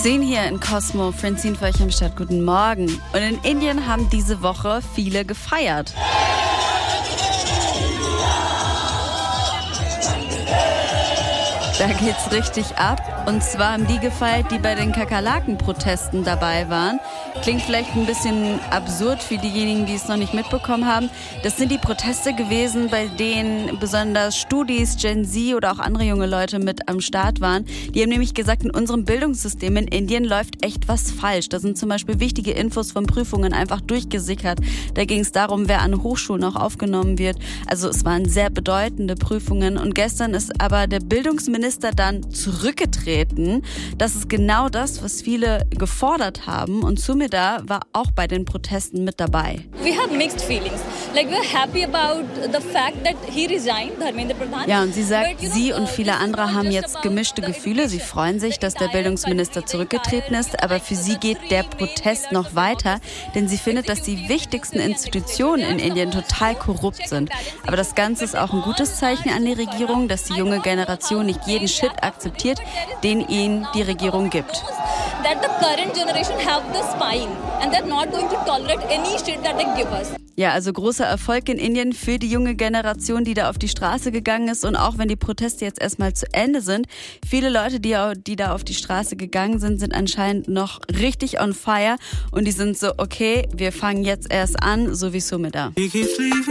10 hier in Cosmo, Francine für euch am Start, guten Morgen. Und in Indien haben diese Woche viele gefeiert. Da geht's richtig ab. Und zwar haben die gefeiert, die bei den Kakerlaken-Protesten dabei waren. Klingt vielleicht ein bisschen absurd für diejenigen, die es noch nicht mitbekommen haben. Das sind die Proteste gewesen, bei denen besonders Studis, Gen Z oder auch andere junge Leute mit am Start waren. Die haben nämlich gesagt, in unserem Bildungssystem in Indien läuft echt was falsch. Da sind zum Beispiel wichtige Infos von Prüfungen einfach durchgesickert. Da ging es darum, wer an Hochschulen auch aufgenommen wird. Also es waren sehr bedeutende Prüfungen. Und gestern ist aber der Bildungsminister dann zurückgetreten. Das ist genau das, was viele gefordert haben. Und Sumedha war auch bei den Protesten mit dabei. We have mixed feelings. Like we're happy about the fact that he resigned, Dharmendra Pradhan. Ja, und sie sagt, sie und viele andere haben jetzt gemischte Gefühle. Sie freuen sich, dass der Bildungsminister zurückgetreten ist. Aber für sie geht der Protest noch weiter, denn sie findet, dass die wichtigsten Institutionen in Indien total korrupt sind. Aber das Ganze ist auch ein gutes Zeichen an die Regierung, dass die junge Generation nicht jeden Shit akzeptiert, den ihnen die Regierung gibt. That the current generation have the spine and they're not going to tolerate any shit that they give us. Ja, also großer Erfolg in Indien für die junge Generation, die da auf die Straße gegangen ist. Und auch wenn die Proteste jetzt erstmal zu Ende sind, viele Leute, die da auf die Straße gegangen sind, sind anscheinend noch richtig on fire. Und die sind so, okay, wir fangen jetzt erst an, so wie Sumedha.